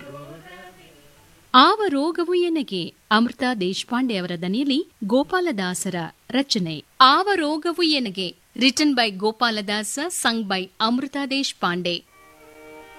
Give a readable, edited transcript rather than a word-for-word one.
ಆವ ರೋಗವು ಎನಗೆ ಅಮೃತಾ ದೇಶಪಾಂಡೆ ಅವರ ದನಿಯಲ್ಲಿ ಗೋಪಾಲದಾಸರ ರಚನೆ. ಆವ ರೋಗವು ಎನಗೆ written by Gopaladasa, sung by Amrita Deshpande.